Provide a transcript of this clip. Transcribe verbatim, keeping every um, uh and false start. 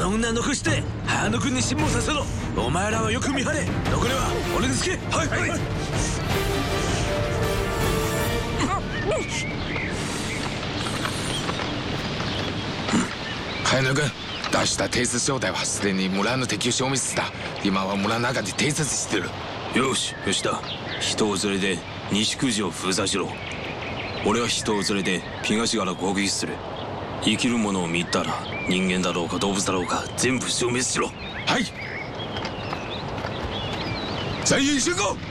女残してハ野君に辛抱させろ。お前らはよく見張れ。残りは俺につけ。はいはい、はい、 ハ野君、出した偵察小隊はすでに村の敵を消滅した。今は村の中で偵察してる。 よし吉田、人を連れて西久慈を封鎖しろ。俺は人を連れて東から攻撃する。生きるものを見たら人間だろうか動物だろうか全部消滅しろ。 はい、全員集合。